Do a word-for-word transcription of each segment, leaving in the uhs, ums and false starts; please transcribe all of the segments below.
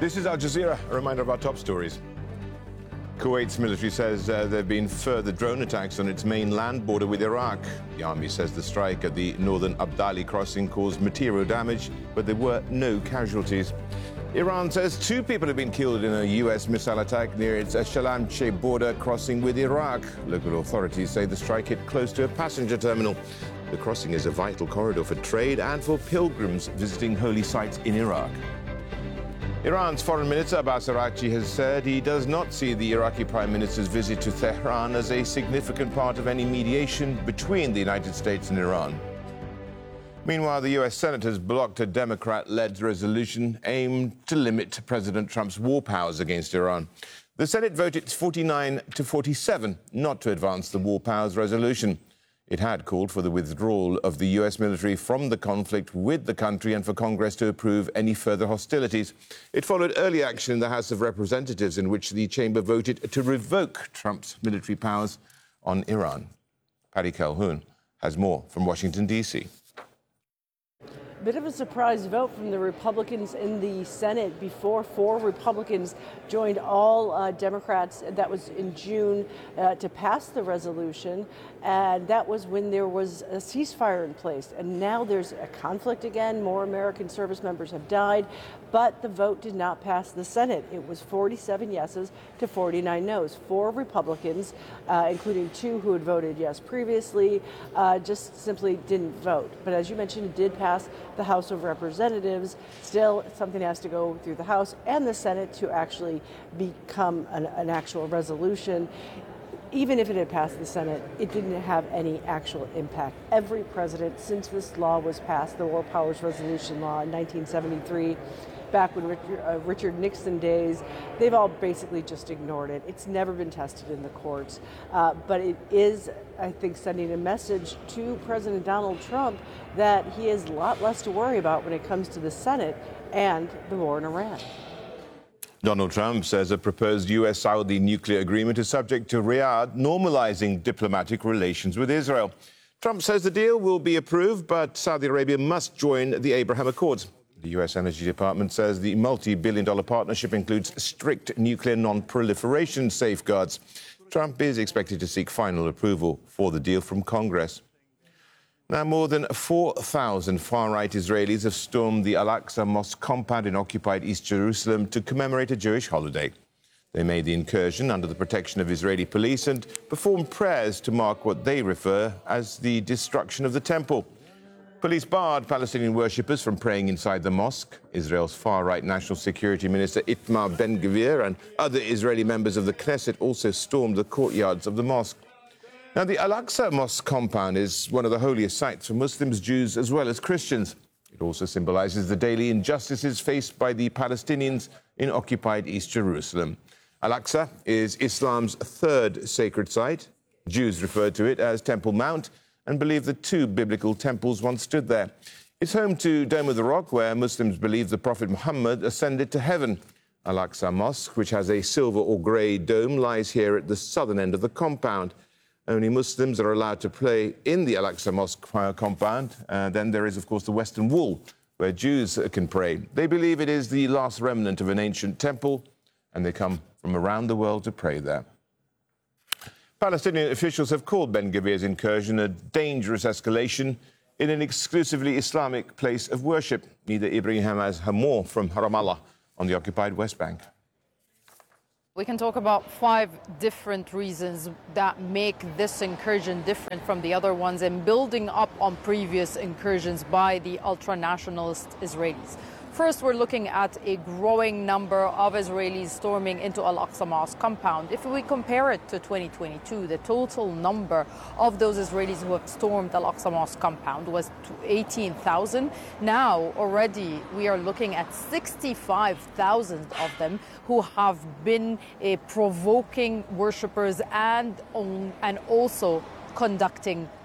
This is Al Jazeera, a reminder of our top stories. Kuwait's military says uh, there have been further drone attacks on its main land border with Iraq. The army says the strike at the northern Abdali crossing caused material damage, but there were no casualties. Iran says two people have been killed in a U S missile attack near its Shalamche border crossing with Iraq. Local authorities say the strike hit close to a passenger terminal. The crossing is a vital corridor for trade and for pilgrims visiting holy sites in Iraq. Iran's Foreign Minister Abbas Araghchi has said he does not see the Iraqi Prime Minister's visit to Tehran as a significant part of any mediation between the United States and Iran. Meanwhile, the U S Senate has blocked a Democrat-led resolution aimed to limit President Trump's war powers against Iran. The Senate voted forty-nine to forty-seven not to advance the war powers resolution. It had called for the withdrawal of the U S military from the conflict with the country and for Congress to approve any further hostilities. It followed early action in the House of Representatives in which the chamber voted to revoke Trump's military powers on Iran. Paddy Calhoun has more from Washington, D C Bit of a surprise vote from the Republicans in the Senate before four Republicans joined all uh, Democrats. That was in June uh, to pass the resolution. And that was when there was a ceasefire in place. And now there's a conflict again. More American service members have died. But the vote did not pass the Senate. It was forty-seven yeses to forty-nine noes. Four Republicans, uh, including two who had voted yes previously, uh, just simply didn't vote. But as you mentioned, it did pass the House of Representatives. Still, something has to go through the House and the Senate to actually become an, an actual resolution. Even if it had passed the Senate, it didn't have any actual impact. Every president since this law was passed, the War Powers Resolution Law in nineteen seventy-three, back when Richard, uh, Richard Nixon days, they've all basically just ignored it. It's never been tested in the courts. Uh, but it is, I think, sending a message to President Donald Trump that he has a lot less to worry about when it comes to the Senate and the war in Iran. Donald Trump says a proposed U S-Saudi nuclear agreement is subject to Riyadh normalizing diplomatic relations with Israel. Trump says the deal will be approved, but Saudi Arabia must join the Abraham Accords. The U S Energy Department says the multi-billion dollar partnership includes strict nuclear non-proliferation safeguards. Trump is expected to seek final approval for the deal from Congress. Now, more than four thousand far-right Israelis have stormed the Al-Aqsa Mosque compound in occupied East Jerusalem to commemorate a Jewish holiday. They made the incursion under the protection of Israeli police and performed prayers to mark what they refer as the destruction of the temple. Police barred Palestinian worshippers from praying inside the mosque. Israel's far-right National Security Minister Itamar Ben-Gvir and other Israeli members of the Knesset also stormed the courtyards of the mosque. Now, the Al-Aqsa Mosque compound is one of the holiest sites for Muslims, Jews, as well as Christians. It also symbolizes the daily injustices faced by the Palestinians in occupied East Jerusalem. Al-Aqsa is Islam's third sacred site. Jews refer to it as Temple Mount and believe that two biblical temples once stood there. It's home to Dome of the Rock, where Muslims believe the Prophet Muhammad ascended to heaven. Al-Aqsa Mosque, which has a silver or grey dome, lies here at the southern end of the compound. Only Muslims are allowed to pray in the Al-Aqsa Mosque compound. Uh, then there is, of course, the Western Wall, where Jews can pray. They believe it is the last remnant of an ancient temple, and they come from around the world to pray there. Palestinian officials have called Ben-Gvir's incursion a dangerous escalation in an exclusively Islamic place of worship. Neither Ibrahim has more from Ramallah on the occupied West Bank. We can talk about five different reasons that make this incursion different from the other ones and building up on previous incursions by the ultra-nationalist Israelis. First, we're looking at a growing number of Israelis storming into Al-Aqsa Mosque compound. If we compare it to twenty twenty-two, the total number of those Israelis who have stormed Al-Aqsa Mosque compound was eighteen thousand. Now, already, we are looking at sixty-five thousand of them who have been uh, provoking worshippers and, um, and also conducting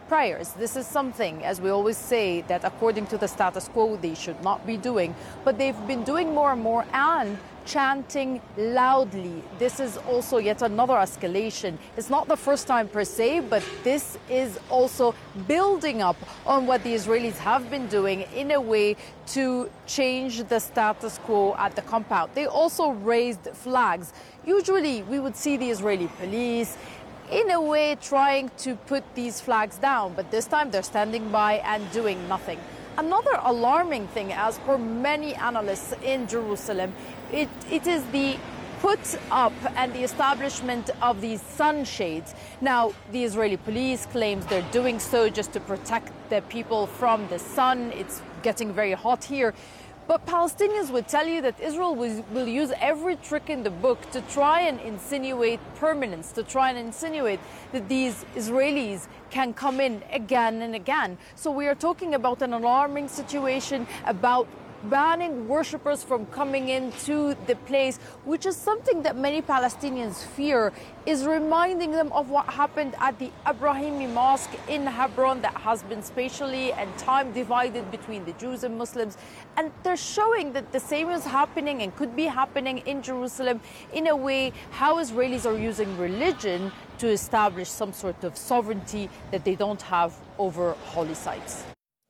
prayers. This is something, as we always say, that according to the status quo, they should not be doing. But they've been doing more and more and chanting loudly. This is also yet another escalation. It's not the first time per se, but this is also building up on what the Israelis have been doing in a way to change the status quo at the compound. They also raised flags. Usually we would see the Israeli police in a way trying to put these flags down, but this time they're standing by and doing nothing. Another alarming thing, as per many analysts in Jerusalem, it, it is the put up and the establishment of these sunshades. Now, the Israeli police claims they're doing so just to protect the people from the sun. It's getting very hot here. But Palestinians would tell you that Israel will, will use every trick in the book to try and insinuate permanence, to try and insinuate that these Israelis can come in again and again. So we are talking about an alarming situation, about banning worshippers from coming into the place, which is something that many Palestinians fear is reminding them of what happened at the Abrahimi Mosque in Hebron that has been spatially and time divided between the Jews and Muslims. And they're showing that the same is happening and could be happening in Jerusalem in a way how Israelis are using religion to establish some sort of sovereignty that they don't have over holy sites.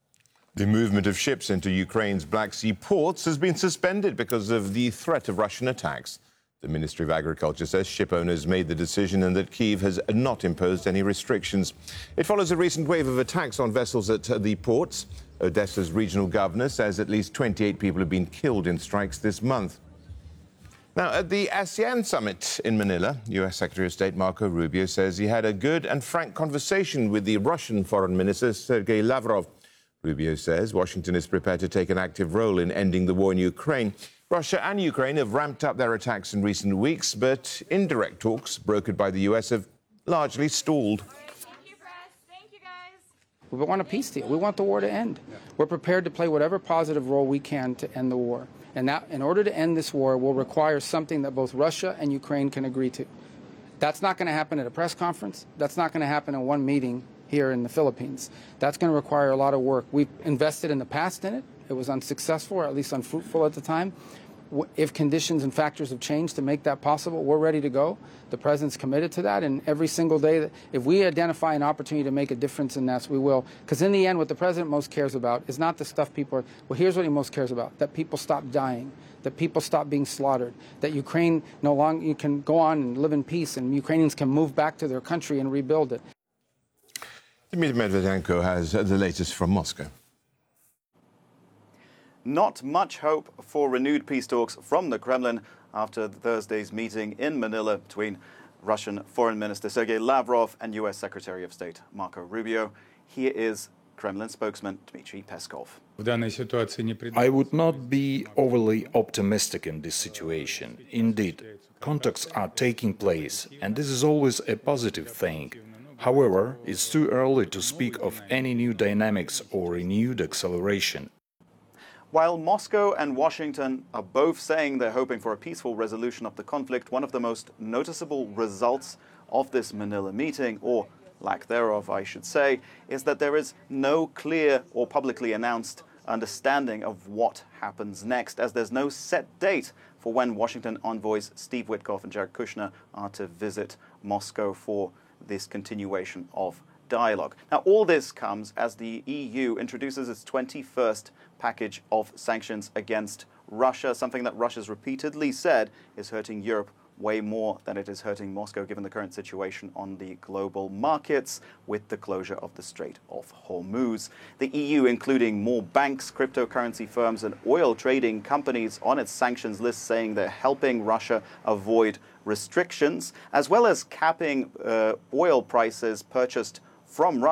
The movement of ships into Ukraine's Black Sea ports has been suspended because of the threat of Russian attacks. The Ministry of Agriculture says ship owners made the decision and that Kyiv has not imposed any restrictions. It follows a recent wave of attacks on vessels at the ports. Odessa's regional governor says at least twenty-eight people have been killed in strikes this month. Now, at the ASEAN summit in Manila, U S Secretary of State Marco Rubio says he had a good and frank conversation with the Russian Foreign Minister Sergei Lavrov. Rubio says Washington is prepared to take an active role in ending the war in Ukraine. Russia and Ukraine have ramped up their attacks in recent weeks, but indirect talks brokered by the U S have largely stalled. Thank you, press. Thank you, guys. We want a peace deal. We want the war to end. We're prepared to play whatever positive role we can to end the war. And that, in order to end this war, will require something that both Russia and Ukraine can agree to. That's not going to happen at a press conference. That's not going to happen in one meeting here in the Philippines. That's going to require a lot of work. We've invested in the past in it. It was unsuccessful, or at least unfruitful at the time. If conditions and factors have changed to make that possible, we're ready to go. The President's committed to that, and every single day, that if we identify an opportunity to make a difference in that, we will. Because in the end, what the President most cares about is not the stuff people are... Well, here's what he most cares about, that people stop dying, that people stop being slaughtered, that Ukraine no longer you can go on and live in peace, and Ukrainians can move back to their country and rebuild it. Dmitry Medvedenko has the latest from Moscow. Not much hope for renewed peace talks from the Kremlin after Thursday's meeting in Manila between Russian Foreign Minister Sergei Lavrov and U S Secretary of State Marco Rubio. Here is Kremlin spokesman Dmitry Peskov. I would not be overly optimistic in this situation. Indeed, contacts are taking place, and this is always a positive thing. However, it's too early to speak of any new dynamics or renewed acceleration. While Moscow and Washington are both saying they're hoping for a peaceful resolution of the conflict, one of the most noticeable results of this Manila meeting, or lack thereof, I should say, is that there is no clear or publicly announced understanding of what happens next, as there's no set date for when Washington envoys Steve Witkoff and Jared Kushner are to visit Moscow for this continuation of dialogue. Now, all this comes as the E U introduces its twenty-first package of sanctions against Russia, something that Russia's repeatedly said is hurting Europe way more than it is hurting Moscow, given the current situation on the global markets with the closure of the Strait of Hormuz. The E U, including more banks, cryptocurrency firms, and oil trading companies on its sanctions list, saying they're helping Russia avoid restrictions, as well as capping uh, oil prices purchased from Russia.